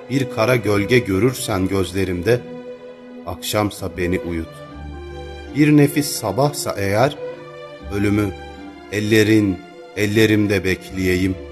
bir kara gölge görürsen gözlerimde, akşamsa beni uyut. Bir nefis sabahsa eğer, ölümü ellerimde bekleyeyim.